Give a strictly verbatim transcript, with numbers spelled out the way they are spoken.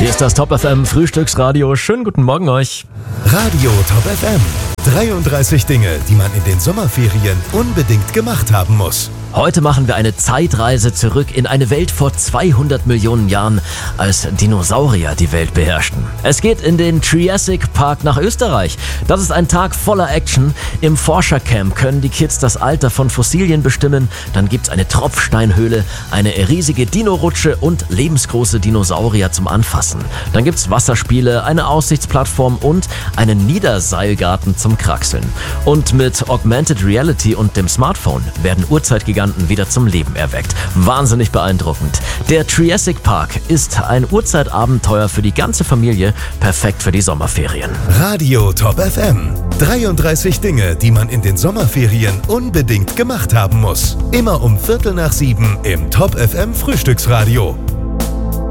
Hier ist das Top F M Frühstücksradio. Schönen guten Morgen euch. Radio Top F M. dreiunddreißig Dinge, die man in den Sommerferien unbedingt gemacht haben muss. Heute machen wir eine Zeitreise zurück in eine Welt vor zweihundert Millionen Jahren, als Dinosaurier die Welt beherrschten. Es geht in den Triassic Park nach Österreich. Das ist ein Tag voller Action. Im Forschercamp können die Kids das Alter von Fossilien bestimmen. Dann gibt's eine Tropfsteinhöhle, eine riesige Dino-Rutsche und lebensgroße Dinosaurier zum Anfassen. Dann gibt's Wasserspiele, eine Aussichtsplattform und einen Niederseilgarten zum Kraxeln. Und mit Augmented Reality und dem Smartphone werden Urzeitgiganten wieder zum Leben erweckt. Wahnsinnig beeindruckend. Der Triassic Park ist ein Urzeitabenteuer für die ganze Familie, perfekt für die Sommerferien. Radio Top F M. dreiunddreißig Dinge, die man in den Sommerferien unbedingt gemacht haben muss. Immer um Viertel nach sieben im Top F M Frühstücksradio.